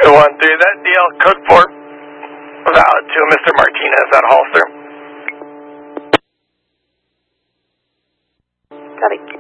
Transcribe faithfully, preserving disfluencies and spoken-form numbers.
two one three, that D L code four, valid to Mister Martinez at Holster. Copy.